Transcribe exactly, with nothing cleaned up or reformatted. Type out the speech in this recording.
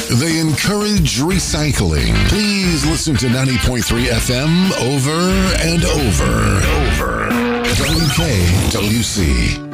They encourage recycling. Please listen to ninety point three F M over and over. Over. W K W C.